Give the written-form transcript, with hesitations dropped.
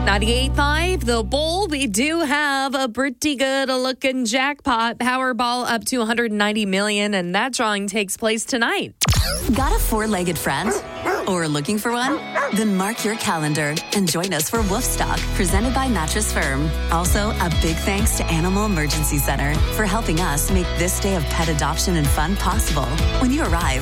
98.5, The Bull. We do have a pretty good looking jackpot. Powerball up to $190 million, and that drawing takes place tonight. Got a four-legged friend? Or looking for one? Then mark your calendar and join us for Wolfstock, presented by Mattress Firm. Also, a big thanks to Animal Emergency Center for helping us make this day of pet adoption and fun possible. When you arrive,